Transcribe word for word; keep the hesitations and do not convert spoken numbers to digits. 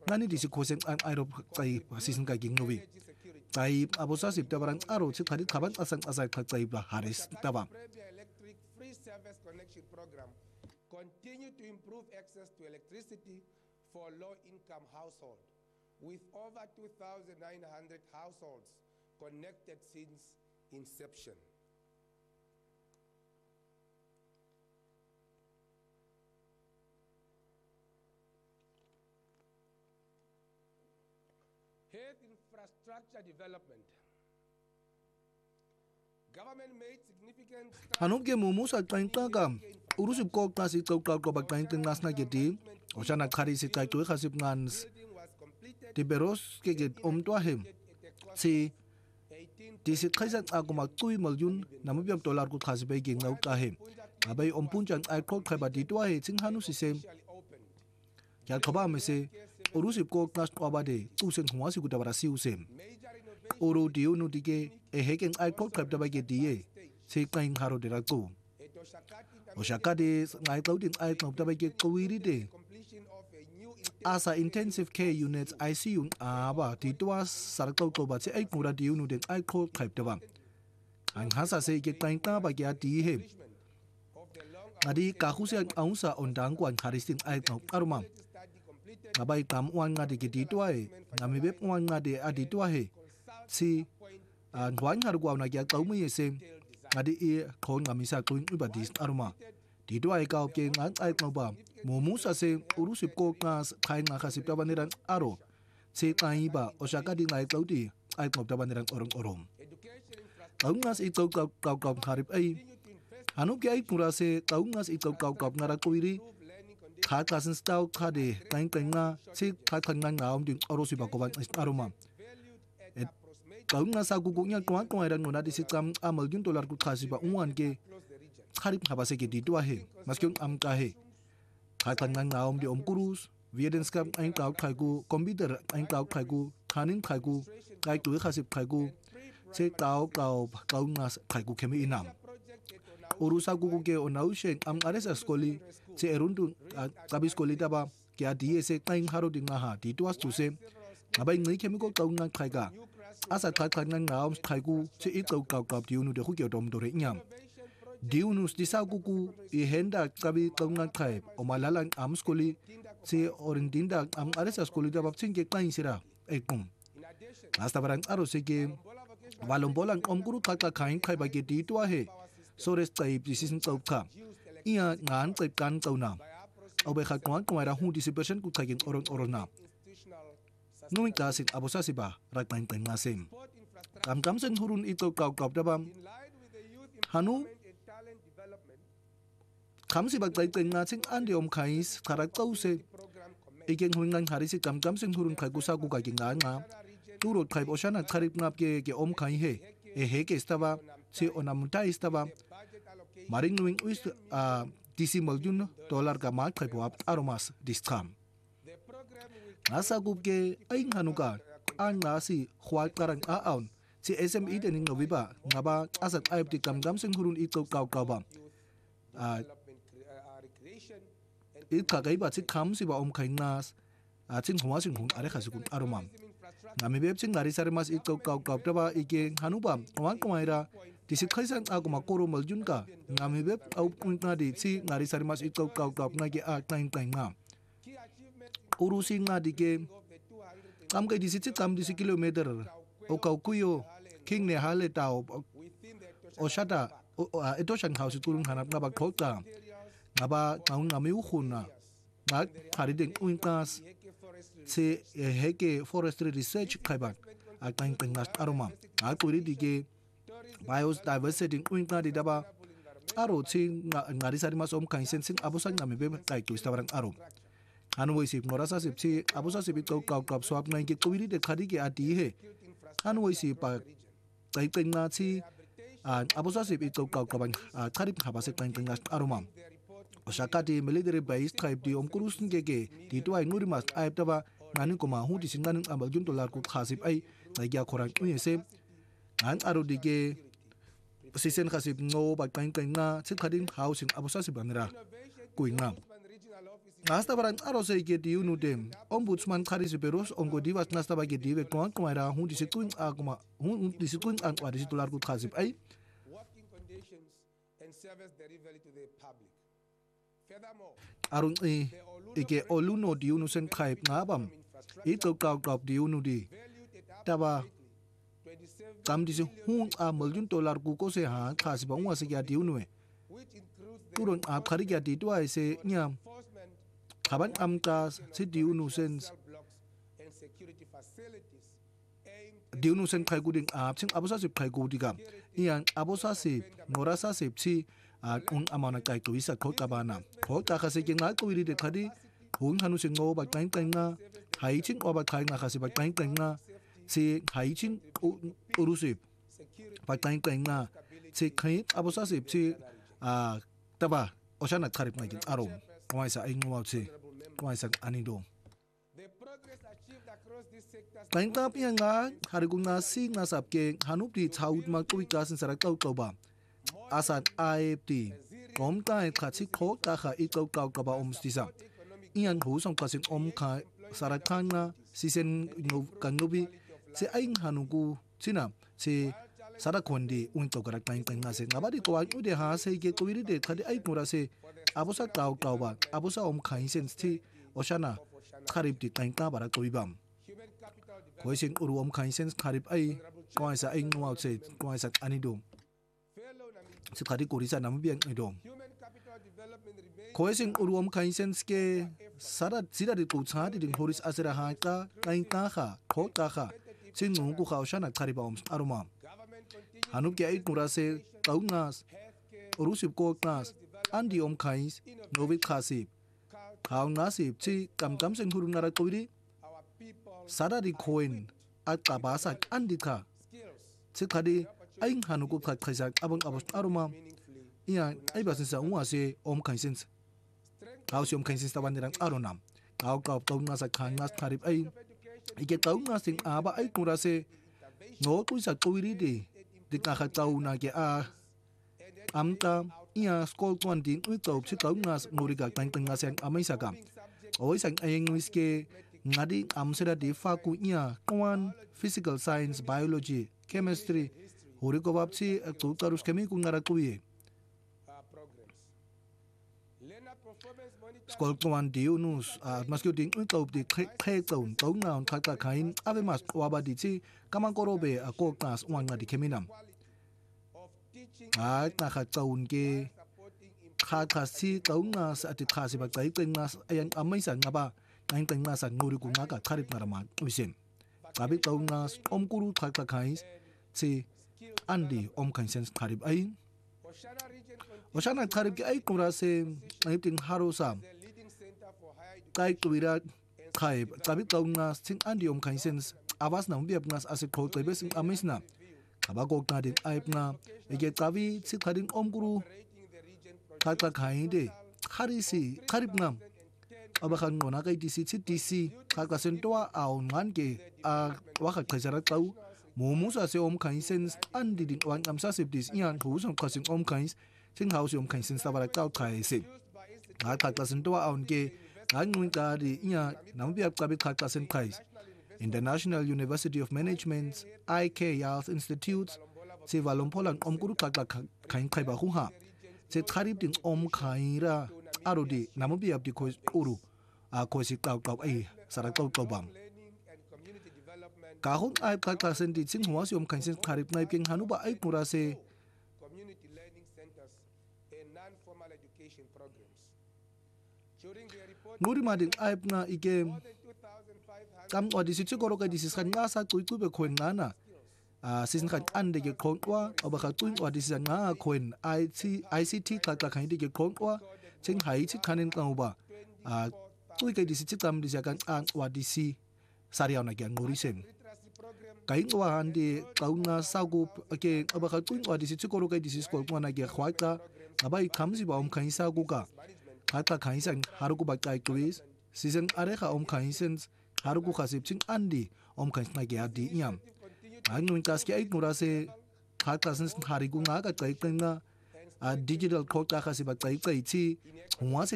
ngani disikhosen aero cai season ka ging novi cai abosasip tabarang aro si khadi khaban asang asai cai ba haris taba Electric free service connection program continue to improve access to electricity for low-income households, with over two thousand nine hundred households connected since inception. Health infrastructure development. Government made significant hanum ke mumus at kain tagam urusip ko kasi kau kau ko bag kain tingas na gedi o siya nagkari si kay tuwi kasip ngans di beros ke ged om tuahem si di si kaisan ako magtuwi malyun na mabiyam dolar ko kasi bay ging ngau tahem abay om punjan ay ko kay ba di tuahe sing hanu si sem kaya kaba me se urusip ko kas ko abade tusen humasi ko tabara si usem uru diu nu dige e heken ai ko kap da ba ge die se kain haro de raku o shakade ngai tau din ai kap da ba ge kwiri de asa intensive care units I C U aba ti twa sar ko ko ba se ai kura diu nu de ai ko kap da ba ang hasa se ge kain ta ba ge di he ngadi ka khu se ang sa ondang kwan kharistin ai kap aruma ngabai kam wan ngadi ge di twa e ngami bep wan ngadi adi twa he si ngoan har gwa na gya kau mi se ngadi e khon ngami sa kuin uba dis aruma di do ai kau ke ngan ai kau ba mo mu sa se urusip ko kas khai nga khasip ta baniran aro se kai ba osaka di ngai kau di ai kau ta baniran orong orom kau ngas i kau kau kau kau harip ai hanu ke ai pura se kau ngas i kau kau kau ngara kuiri kha kasin stau kha de kain kain nga se kha khan nga ngaom ding orosi ba ko ban aruma kau nga sa gugu nya kwa kwa ran ngona disikam amal jun dolar ku khasi ba unwan ke kharip habase ke di dua he maskun am ka he khatan nga ngaom di om kurus viedens kam ain kau khai gu computer ain kau khai gu khanin khai gu kai tu khasip khai gu se kau kau kau nga khai gu khemi inam urusa gugu ke onau shen am ares skoli se erundu kabi skoli taba ke adi se kain haro ding ha di tuas tu se abai ngai khemi ko kau nga khai ga asa khai khai nga ngaom khai gu se i kau kau kau diu nu de khu ke dom do re nyam diu nu di sa gu gu i henda kabi kau nga khai o malalan am skoli se orindinda am ares skoli taba sing ke kain sira e kum asta barang aro se ke walom bolang om guru kha kha khain khai ba ke di tu he sores tai precision kau kha ia ngan kai kan kau na obe kha kwan kwa ra hu dispersion ku khai gen oron orona nui ka sin abosa siba rak main pen ngasem kam kam sen hurun ito kau kau dabam hanu kam si bag tai pen ngasing ande om khais kharak kau se igen huingan hari si kam kam sen hurun khai gusa ku ka gen nga nga turo khai oshana kharip ngap ke ke om khai he e he ke staba si onamunta istaba maring nuing uis a disimal jun dollar ka mak khai boap aromas diskam asa gup ke aing hanuka an nasi khwal karang a aun si S M E den ng wiba ngaba asat ayb ti kam gam sing hurun ito kaw kaw ba a it ka kai ba si kham si ba om khai nas a ching hwa sing hung are khasikun aromam ngami beb sing ngari sare mas ito kaw kaw ta ba ike hanuba wan kumaira ti si khaisan a kuma koro maljun ka ngami beb au punta di si ngari sare mas ito kaw kaw na ge a tain tain ngam urusi nga dike kam kai disi kam disi kilometer o kau kuyo king ne hale tao o shata eto shan house turun hanap nga bag thota nga ba kau nga mi ukhuna nga hari ding uinkas se heke forestry research kaibat a kain kain nas aroma a kuiri dike biodiversity uinka di daba aro chi ngari sari mas om kain sensing abusan nga mi be kai tu istabarang aro anu wisi ngorasa sip si abusa sip kau kau kau swap ngai ke kuiri de khadi ke ati he anu wisi pa kai kain na chi abusa sip kau kau kau ban khari khaba se kain kain nas aroma osakati military base tribe di om kurusin ke ke di to ai nguri mas ai taba ngani ko ma hu di singan ambal jun dolar ku khasip ai ngai ya khorang ni se an aro di ke sisen khasip ngo ba kain kain na chi khadin housing abusa sip banira kuinga ngasta barang arose ke di unudem ombudsman Kharisi Beros ongodiwas ngasta ba ke di be kon kon ra hu di sekun akuma hu di sekun an wa di titular ku khasib ai working conditions, and service delivery to the public. Furthermore, arun e ike oluno di unu sen khaib ngabam i to kaw kaw di unu di valued at taba twenty-seven kam di se hu a million dollar ku ko se ha khasib wa se ya di unu e which includes the turun a khari ya di to ai se nyam enforcement khaban amta se di unu sen cell blocks and security facilities aimed di unu sen khai ku ding a ching abosa se khai ku di kam iyan abosa se ngora sa se chi a un amana kai to isa kho ka bana kho ta kha se ke nga ku ri de khadi hun hanu se ngo ba kain kain nga hai ching o ba khai nga kha se ba kain kain nga se hai ching uru se ba kain kain nga se khai abosa se chi a taba oshana kharip nga kin arom kwai sa ai ngwa che kwai sa anido the progress achieved across these sectors kain ka pi nga hari ku nga si nga sap ke hanup di chaut ma ku ka sin sara kau kau ba asan I F T kom tai kha chi kho ta kha i kau kau ka ba om sti sa ian hu som ka sin om kha sara khang na si sen no kan no bi se ai hanu ku china se sara khondi un to kara kain kain nga se nga ba di to wa u de ha se ke ko ri de khadi ai mura se abosa kau kau ba abosa om khain sen sti oshana kharip di kain ka bara ko bi bam human capital development koi sing uru om khain sen kharip ai koi sa ai ngwa che koi sa ani do fellow Namibians. se khadi ko ri sa nam biang ai do Human capital development remains koi sing uru om khain sen ke sara sira di ku cha di ding horis asira ha ka kain ka kha kho ka kha sin ngu ku kha oshana kharip om aruma government continues hanu ke ai mura se kaungas healthcare, uru sip ko knas andi om khain novi khasip culture, khau nasip chi kam kam sen huru nara ko ri our people, sara di coin at ka ba sa andi kha skills, se khadi ai hanu ko kha khaisa abang abos aruma meaningfully, iya ai ba sen sa unwa se om khain sen strength kau si om khain sen tawan nirang aronam kau kau tau na sa khan nas kharip ai of education, ike tau na sing aba ai kura se no tu sa ko ri de di ka kha tau na ke a amta iya skol twan din ui tau chi tau nas ngori ga tang tang na sen amai sa kam oi sang ai ngwis ke ngadi am sera di fa ku iya kwan physical science biology chemistry hori ko bab chi tu tarus kemi ku ngara ku ye uh, programs. Learner performance monitoring skol twan di unus a maskyo ding ui tau di khe tau tau na on kha ka khain ave mas wa ba di chi kamang korobe a ko klas wan ngadi keminam of teaching a ta kha taun ke supporting kha kha si tau na sa ati kha si ba kai teng na ayan amai sa nga ba ngai teng na sa ngori ku nga ka kharip na rama usen kabi tau na om kuru kha ka khai si andi om khain sen kharip ai Oshana region continues oshana kharip ke ai kura se ai ting haro sa the leading center for higher education kai tuira khai kabi tau na sing andi om khain sen awas na mbiap nas ase kho tebe sing amis na kaba ko na din ai na ege kabi si kharin om kuru rating the region kha ka khai de khari si kharip na aba khan ngona kai dc chi dc kha ka sen to a on ngan ke a wa kha khajara tau mo mu sa se om khain sen andi din wan am sa se dis ian hu som khasing om khain sing house om khain sen sa bara kau khai se ha kha ka sen to a on ke ngan ngun ka di iya nam biap ka bi kha ka sen khai International University of Management I K Health Institute se valompolan om kuru kha ka khain khai ba hu ha se kharip ding om khai ra arodi namu biap di ko uru a ko si kau kau ai sara kau kau bam learning and community development ka hon ai ka ka sen di sing huwa si om khain sen kharip nai ping hanu ba ai pura se community learning centers and non-formal education programs. During the report, nguri ma ding ai na ike more than two thousand five hundred kam odi si chi ko ro ka di si san nga sa tu tu be khon na na a sin khan an de ke khon wa oba kha tu odi si nga khon I C I C T ka ka khan de ke khon wa ching hai chi khanin ka ba a tu ke di si chi tam di sa kan an wa di si sariaw na ke nguri sem literacy program kai wa han de kauna sa gu ke oba kha tu odi si chi ko ro ka di si skol ko na ke khwa ka abai kham si ba om khain sa gu ka kha ka khain san haru ku ba kai quiz season are kha om khain sen haru ku kha sip ching andi om khain na ke adi yam ang nun kas ke ai nura se kha ka sen hari ku nga ka kai teng na a digital ko ka kha si ba kai kai chi huwa